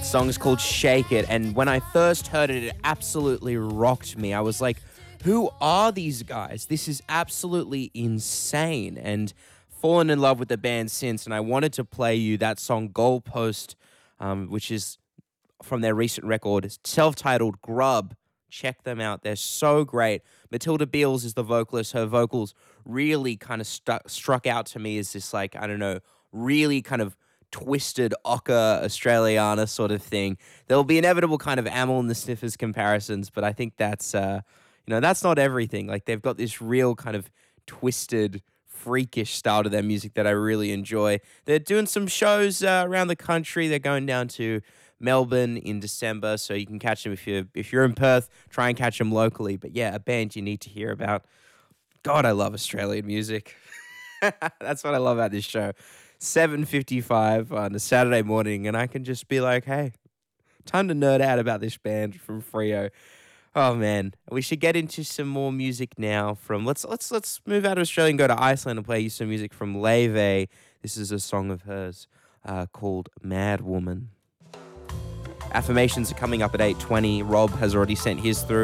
Song's called Shake It, and when I first heard it, it absolutely rocked me. I was like, who are these guys? This is absolutely insane. And fallen in love with the band since, and I wanted to play you that song Goalpost, which is from their recent record, self-titled Grub. Check them out. They're so great. Matilda Beals is the vocalist. Her vocals really kind of struck out to me as this, like, I don't know, really kind of twisted Ocker Australiana sort of thing. There'll be inevitable kind of Amyl and the Sniffers comparisons, but I think that's, that's not everything. Like, they've got this real kind of twisted, freakish style to their music that I really enjoy. They're doing some shows around the country. They're going down to Melbourne in December, so you can catch them if you're in Perth. Try and catch them locally. But yeah, a band you need to hear about. God, I love Australian music. That's what I love about this show. 7:55 on a Saturday morning, and I can just be like, hey, time to nerd out about this band from Freo. Oh man, we should get into some more music now. From let's move out of Australia and go to Iceland and play you some music from Leve. This is a song of hers called Mad Woman. Affirmations are coming up at 8:20. Rob has already sent his through.